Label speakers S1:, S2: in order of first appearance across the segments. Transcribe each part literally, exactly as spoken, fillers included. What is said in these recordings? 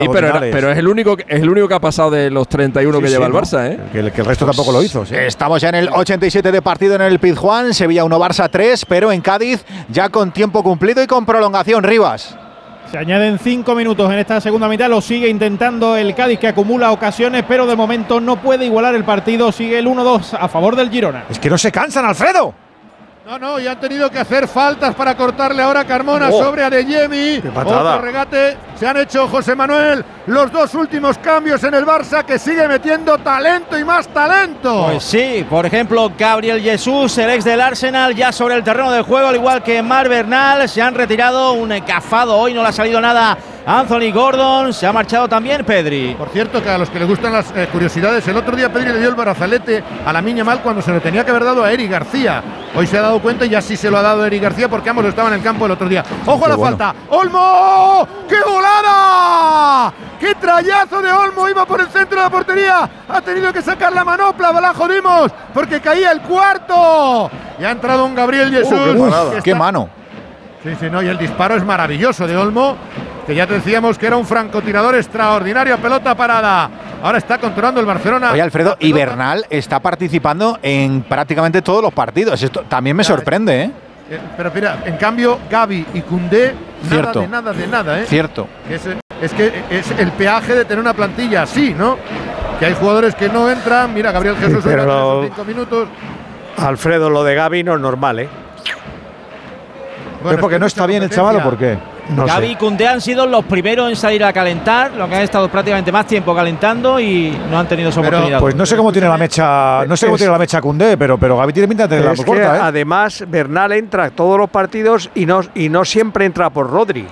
S1: Sí, pero, era, pero es el único es el único que ha pasado de los treinta y uno sí, que sí, lleva el Barça, ¿eh?
S2: Que el, que el resto pues tampoco lo hizo. ¿Sí?
S3: Estamos ya en el ochenta y siete de partido en el Pizjuán. Sevilla uno, Barça tres, pero en Cádiz ya con tiempo cumplido y con prolongación. Rivas.
S4: Se añaden cinco minutos en esta segunda mitad. Lo sigue intentando el Cádiz, que acumula ocasiones, pero de momento no puede igualar el partido. Sigue el uno dos a favor del Girona.
S2: Es que no se cansan, Alfredo.
S5: No, no, y han tenido que hacer faltas para cortarle ahora Carmona oh. sobre Adeyemi. Otro regate. Se han hecho, José Manuel, los dos últimos cambios en el Barça, que sigue metiendo talento y más talento.
S6: Pues sí, por ejemplo, Gabriel Jesús, el ex del Arsenal, ya sobre el terreno de juego, al igual que Marc Bernal. Se han retirado, un cafado hoy, no le ha salido nada Anthony Gordon. Se ha marchado también Pedri.
S5: Por cierto, que a los que les gustan las eh, curiosidades, el otro día Pedri le dio el brazalete a Lamine Yamal cuando se lo tenía que haber dado a Eric García. Hoy se ha dado cuenta y ya sí se lo ha dado a Eric García, porque ambos estaban en el campo el otro día. ¡Ojo a la bueno. falta! ¡Olmo! ¡Qué volada! ¡Qué trayazo de Olmo! Iba por el centro de la portería. Ha tenido que sacar la manopla, la jodimos, porque caía el cuarto. Y ha entrado un Gabriel Jesús.
S3: Uh, qué, que ¡Qué mano!
S5: Sí, sí, no, y el disparo es maravilloso de Olmo, que ya te decíamos que era un francotirador extraordinario a pelota parada. Ahora está controlando el Barcelona.
S3: Oye, Alfredo, y Bernal está participando en prácticamente todos los partidos. Esto también me sorprende, ¿eh?
S5: eh pero mira, en cambio, Gavi y Koundé, nada de nada de nada, ¿eh?
S3: Cierto.
S5: Es, es que es el peaje de tener una plantilla así, ¿no? Que hay jugadores que no entran. Mira, Gabriel Jesús,
S7: sí, pero
S5: lo, cinco minutos.
S7: Alfredo, lo de Gavi no es normal, ¿eh?
S2: Bueno, ¿es porque no está bien el chaval o por qué?
S6: No Gavi sé. y Koundé han sido los primeros en salir a calentar, lo que han estado prácticamente más tiempo calentando y no han tenido su oportunidad.
S2: Pues no sé cómo tiene la mecha, no sé cómo tiene la mecha Koundé, pero, pero Gavi tiene pinta de tenerla muy corta, ¿eh?
S7: Además, Bernal entra todos los partidos y no, y no siempre entra por Rodri.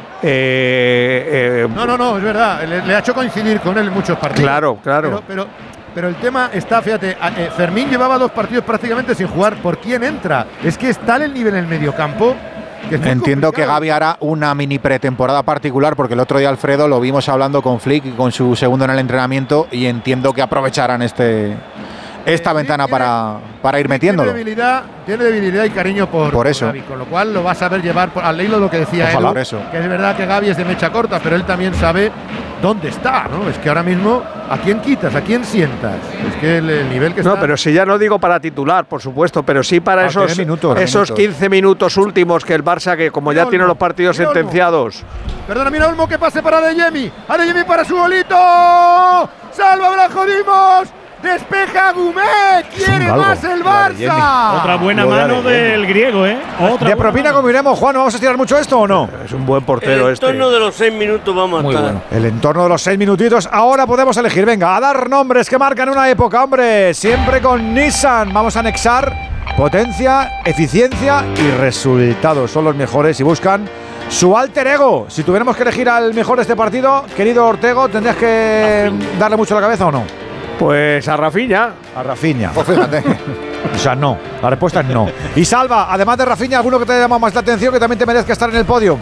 S7: Eh,
S5: eh, no, no, no, es verdad. Le, le ha hecho coincidir con él en muchos partidos.
S7: Claro, claro.
S5: Pero, pero, pero el tema está, fíjate, eh, Fermín llevaba dos partidos prácticamente sin jugar. ¿Por quién entra? Es que está el nivel en el mediocampo.
S3: Entiendo complicado. Que Gavi hará una mini pretemporada particular, porque el otro día, Alfredo, lo vimos hablando con Flick y con su segundo en el entrenamiento, y entiendo que aprovecharán este esta eh, ventana tiene, para, para ir metiéndolo.
S5: Tiene debilidad, tiene debilidad y cariño por,
S3: por eso.
S5: Por Gavi, con lo cual lo va a saber llevar por, al hilo lo que decía
S3: Ojalá,
S5: Edu,
S3: eso.
S5: que es verdad que Gavi es de mecha corta, pero él también sabe dónde está, ¿no? Es que ahora mismo, ¿a quién quitas? ¿A quién sientas? Es que el, el nivel que está…
S7: No, pero si ya no digo para titular, por supuesto, pero sí para ah, esos, minutos, esos minutos. quince minutos últimos que el Barça, que como mira ya Olmo, tiene los partidos sentenciados…
S5: Perdona, mira Olmo, que pase para Adeyemi. Adeyemi para su golito. ¡Salva, la jodimos! ¡Despeja Gumet! ¡Quiere más el Barça!
S4: Otra buena mano del griego, ¿eh? Otra
S2: ¿De propina como iremos, Juan? ¿Vamos a estirar mucho esto o no?
S7: Es un buen portero este.
S8: El entorno este. de los seis minutos vamos
S2: Muy
S8: a estar.
S2: Bueno. El entorno de los seis minutitos. Ahora podemos elegir. Venga, a dar nombres que marcan una época, hombre. Siempre con Nissan. Vamos a anexar potencia, eficiencia y resultados. Son los mejores y buscan su alter ego. Si tuviéramos que elegir al mejor de este partido, querido Ortego, ¿tendrías que darle mucho a la cabeza o no?
S7: Pues a Rafinha.
S2: A Rafinha.
S3: Pues fíjate.
S2: O sea, no. La respuesta es no. Y Salva, además de Rafinha, ¿alguno que te haya llamado más la atención que también te merezca estar en el podio?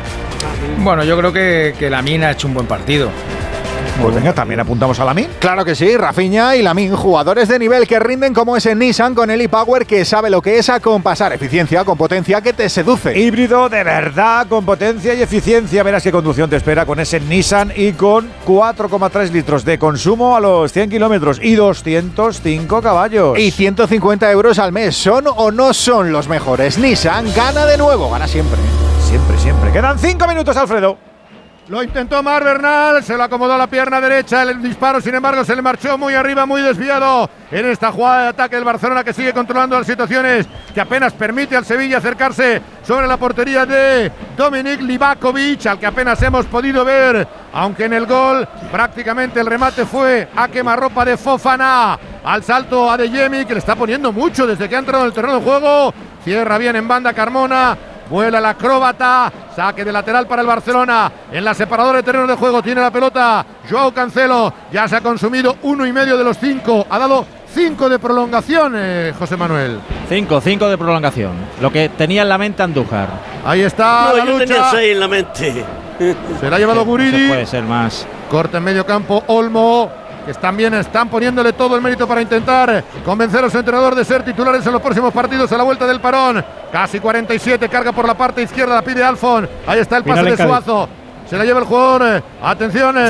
S9: Bueno, yo creo que, que Lamine ha hecho un buen partido.
S2: Pues venga, también apuntamos a Lamine.
S3: Claro que sí, Rafinha y Lamine, jugadores de nivel que rinden como ese Nissan con el e-Power, que sabe lo que es acompasar, eficiencia con potencia que te seduce.
S2: Híbrido de verdad, con potencia y eficiencia. Verás qué conducción te espera con ese Nissan y con cuatro coma tres litros de consumo a los cien kilómetros y doscientos cinco caballos.
S3: Y ciento cincuenta euros al mes. ¿Son o no son los mejores? Nissan gana de nuevo, gana siempre.
S2: Siempre, siempre. Quedan cinco minutos, Alfredo.
S5: Lo intentó Marc Bernal, se lo acomodó a la pierna derecha, el disparo sin embargo se le marchó muy arriba, muy desviado en esta jugada de ataque del Barcelona, que sigue controlando las situaciones, que apenas permite al Sevilla acercarse sobre la portería de Dominik Livakovic, al que apenas hemos podido ver, aunque en el gol prácticamente el remate fue a quemarropa de Fofana, al salto a Adeyemi, que le está poniendo mucho desde que ha entrado en el terreno de juego, cierra bien en banda Carmona. Vuela el acróbata, saque de lateral para el Barcelona, en la separadora de terreno de juego tiene la pelota Joao Cancelo, ya se ha consumido uno y medio de los cinco, ha dado cinco de prolongación, eh, José Manuel.
S6: Cinco, cinco de prolongación, lo que tenía en la mente Andújar.
S5: Ahí está
S8: no,
S5: la
S8: yo
S5: lucha.
S8: tenía seis en la mente.
S5: Se la ha llevado Guridi.
S6: No puede ser más.
S5: Corta en medio campo Olmo, que también están poniéndole todo el mérito para intentar convencer a su entrenador de ser titulares en los próximos partidos a la vuelta del parón. Casi cuarenta y siete, carga por la parte izquierda, la pide Alfon. Ahí está el pase de Suazo. Se la lleva el jugador. Atención,